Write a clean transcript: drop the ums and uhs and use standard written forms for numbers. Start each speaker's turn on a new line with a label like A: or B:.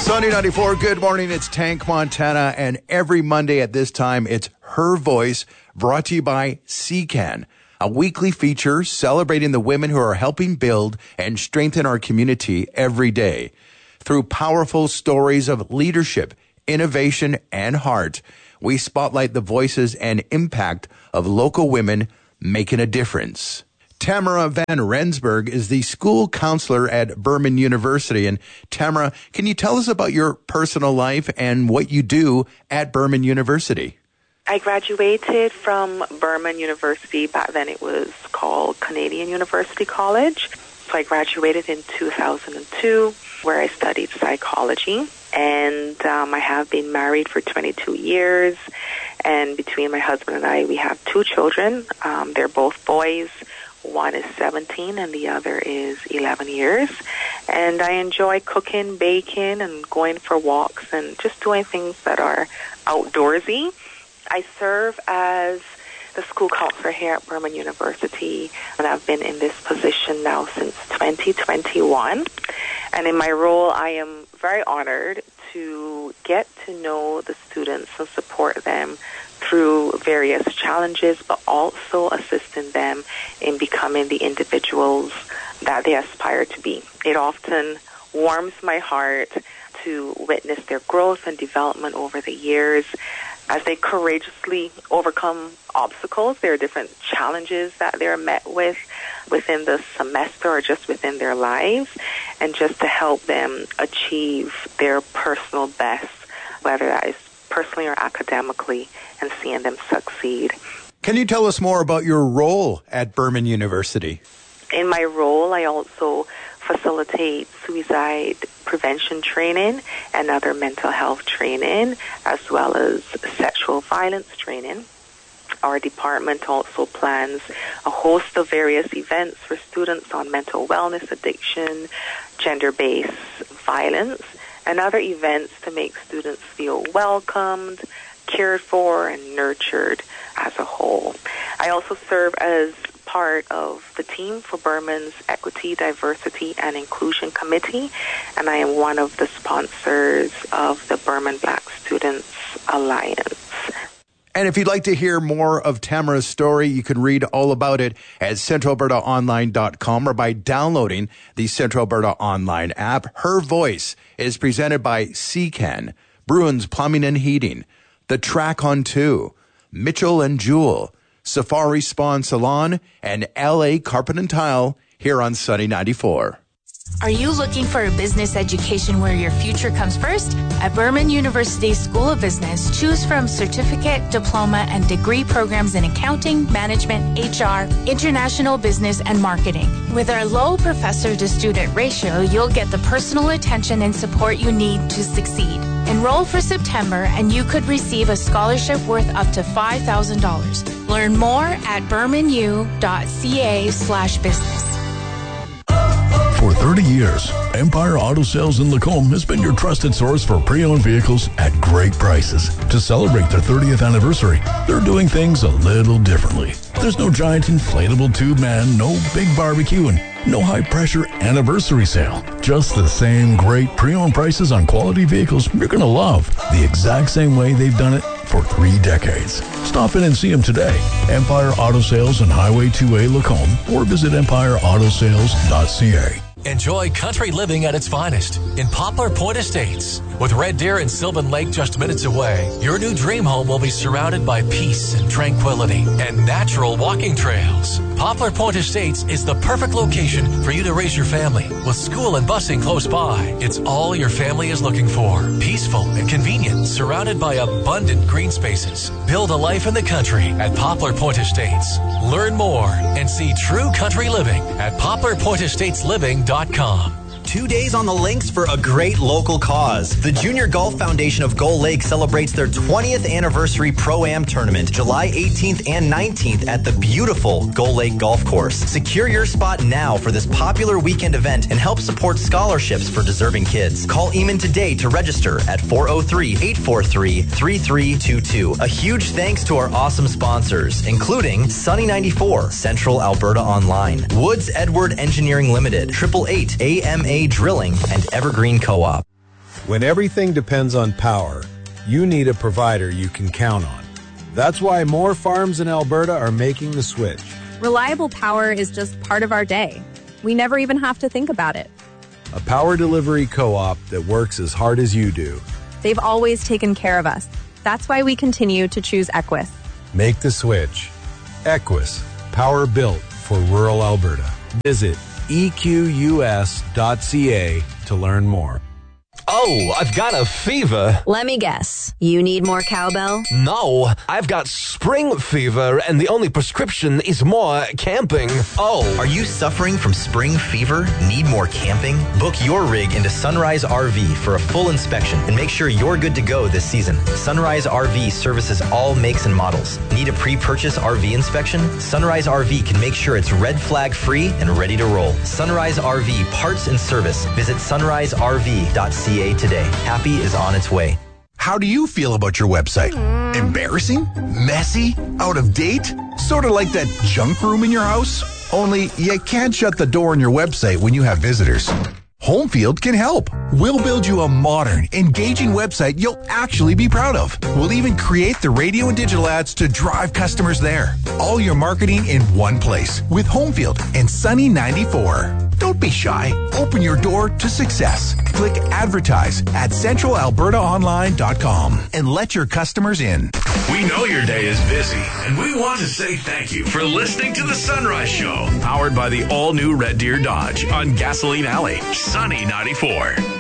A: Sunny 94, good morning. It's Tank Montana, and every Monday at this time, it's Her Voice, brought to you by CCAN, a weekly feature celebrating the women who are helping build and strengthen our community every day. Through powerful stories of leadership, innovation, and heart, we spotlight the voices and impact of local women making a difference. Tamara Van Rensburg is the school counselor at Burman University. And Tamara, can you tell us about your personal life and what you do at Burman University?
B: I graduated from Burman University. Back then it was called Canadian University College. So I graduated in 2002, where I studied psychology. And I have been married for 22 years. And between my husband and I, we have 2 children. They're both boys. One is 17 and the other is 11 years. And I enjoy cooking, baking, and going for walks and just doing things that are outdoorsy. I serve as the school counselor here at Burman University, and I've been in this position now since 2021. And in my role, I am very honored to get to know the students and support them through various challenges, but also assisting them in becoming the individuals that they aspire to be. It often warms my heart to witness their growth and development over the years as they courageously overcome obstacles. There are different challenges that they're met with within the semester or just within their lives, and just to help them achieve their personal best, whether that is personally or academically, and seeing them succeed.
A: Can you tell us more about your role at Burman University?
B: In my role, I also facilitate suicide prevention training and other mental health training, as well as sexual violence training. Our department also plans a host of various events for students on mental wellness, addiction, gender-based violence, and other events to make students feel welcomed, cared for, and nurtured as a whole. I also serve as part of the team for Burman's Equity, Diversity, and Inclusion Committee, and I am one of the sponsors of the Burman Black Students Alliance.
A: And if you'd like to hear more of Tamara's story, you can read all about it at centralalbertaonline.com or by downloading the Central Alberta Online app. Her Voice is presented by CCAN, Bruins Plumbing and Heating, The Track on 2, Mitchell and Jewell, Safari Spawn Salon, and LA Carpet and Tile here on Sunny 94.
C: Are you looking for a business education where your future comes first? At Burman University School of Business, choose from certificate, diploma, and degree programs in accounting, management, HR, international business, and marketing. With our low professor-to-student ratio, you'll get the personal attention and support you need to succeed. Enroll for September, and you could receive a scholarship worth up to $5,000. Learn more at burmanu.ca/business.
D: For 30 years, Empire Auto Sales in Lacombe has been your trusted source for pre-owned vehicles at great prices. To celebrate their 30th anniversary, they're doing things a little differently. There's no giant inflatable tube man, no big barbecue, and no high-pressure anniversary sale. Just the same great pre-owned prices on quality vehicles you're going to love, the exact same way they've done it for 3 decades. Stop in and see them today. Empire Auto Sales on Highway 2A Lacombe, or visit empireautosales.ca.
E: Enjoy country living at its finest in Poplar Point Estates. With Red Deer and Sylvan Lake just minutes away, your new dream home will be surrounded by peace and tranquility and natural walking trails. Poplar Point Estates is the perfect location for you to raise your family. With school and busing close by, it's all your family is looking for. Peaceful and convenient, surrounded by abundant green spaces. Build a life in the country at Poplar Point Estates. Learn more and see true country living at poplarpointestatesLiving.com.
F: 2 days on the links for a great local cause. The Junior Golf Foundation of Gull Lake celebrates their 20th anniversary Pro-Am tournament, July 18th and 19th at the beautiful Gull Lake Golf Course. Secure your spot now for this popular weekend event and help support scholarships for deserving kids. Call Eamon today to register at 403-843-3322. A huge thanks to our awesome sponsors, including Sunny 94, Central Alberta Online, Woods Edward Engineering Limited, 888 AMA Drilling, and Evergreen Co-op.
G: When everything depends on power, you need a provider you can count on. That's why more farms in Alberta are making the switch.
H: Reliable power is just part of our day. We never even have to think about it.
G: A power delivery co-op that works as hard as you do.
H: They've always taken care of us. That's why we continue to choose Equus.
G: Make the switch. Equus, power built for rural Alberta. Visit equs.ca to learn more.
I: Oh, I've got a fever.
J: Let me guess. You need more cowbell?
I: No, I've got spring fever, and the only prescription is more camping.
F: Oh, are you suffering from spring fever? Need more camping? Book your rig into Sunrise RV for a full inspection and make sure you're good to go this season. Sunrise RV services all makes and models. Need a pre-purchase RV inspection? Sunrise RV can make sure it's red flag free and ready to roll. Sunrise RV parts and service. Visit sunriserv.ca today. Happy is on its way.
A: How do you feel about your website? Embarrassing? Messy? Out of date? Sort of like that junk room in your house? Only you can't shut the door on your website when you have visitors. Homefield can help. We'll build you a modern, engaging website you'll actually be proud of. We'll even create the radio and digital ads to drive customers there. All your marketing in one place with Homefield and Sunny 94. Don't be shy. Open your door to success. Click advertise at centralalbertaonline.com and let your customers in.
K: We know your day is busy, and we want to say thank you for listening to The Sunrise Show, powered by the all-new Red Deer Dodge on Gasoline Alley, Sunny 94.